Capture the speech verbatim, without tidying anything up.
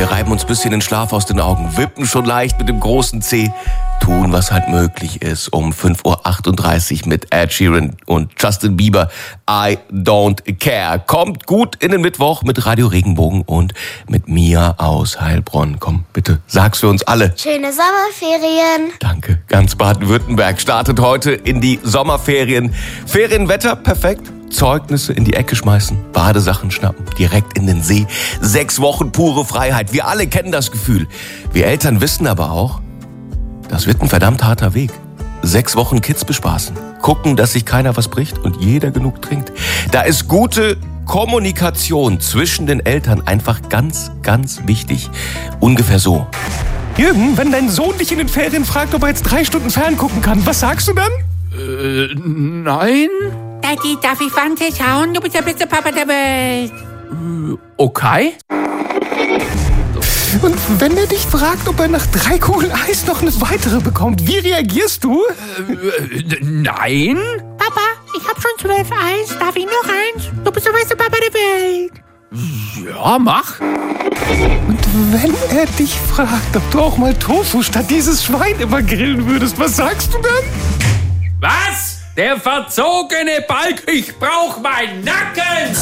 Wir reiben uns ein bisschen den Schlaf aus den Augen, wippen schon leicht mit dem großen C, tun, was halt möglich ist, um fünf Uhr achtunddreißig mit Ed Sheeran und Justin Bieber. I don't care. Kommt gut in den Mittwoch mit Radio Regenbogen und mit Mia aus Heilbronn. Komm, bitte, sag's für uns alle. Schöne Sommerferien. Danke. Ganz Baden-Württemberg startet heute in die Sommerferien. Ferienwetter, perfekt. Zeugnisse in die Ecke schmeißen, Badesachen schnappen, direkt in den See. Sechs Wochen pure Freiheit. Wir alle kennen das Gefühl. Wir Eltern wissen aber auch, das wird ein verdammt harter Weg. Sechs Wochen Kids bespaßen, gucken, dass sich keiner was bricht und jeder genug trinkt. Da ist gute Kommunikation zwischen den Eltern einfach ganz, ganz wichtig. Ungefähr so. Jürgen, wenn dein Sohn dich in den Ferien fragt, ob er jetzt drei Stunden ferngucken kann, was sagst du dann? Äh, nein? Daddy, darf ich Fernsehen schauen? Du bist der beste Papa der Welt. Äh, okay. Und wenn er dich fragt, ob er nach drei Kugeln Eis noch eine weitere bekommt, wie reagierst du? Äh, nein? Papa, ich hab schon zwölf Eis. Darf ich noch eins? Du bist der beste Papa der Welt. Ja, mach. Und wenn er dich fragt, ob du auch mal Tofu statt dieses Schwein immer grillen würdest, was sagst du dann? Was? Der verzogene Balk, ich brauch meinen Nacken!